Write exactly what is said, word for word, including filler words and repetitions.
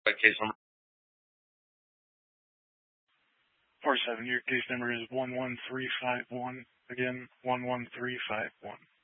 case number. four seven, your case number is one one three five one. Again, one one three five one.